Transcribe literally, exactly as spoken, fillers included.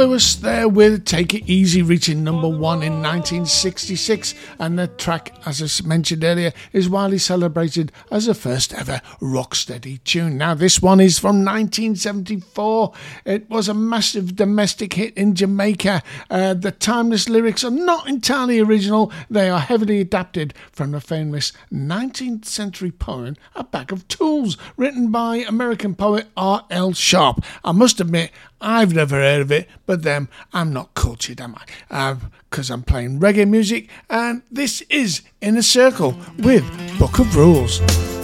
Was there with Take It Easy, reaching number one in nineteen sixty-six, and the track, as I mentioned earlier, is widely celebrated as the first ever rocksteady tune. Now this one is from nineteen seventy-four. It was a massive domestic hit in Jamaica. Uh, the timeless lyrics are not entirely original. They are heavily adapted from the famous nineteenth century poem A Bag of Tools, written by American poet R L Sharp. I must admit, I've never heard of it, but then I'm not cultured, am I? Because uh, I'm playing reggae music, and this is Inner Circle with Book of Rules.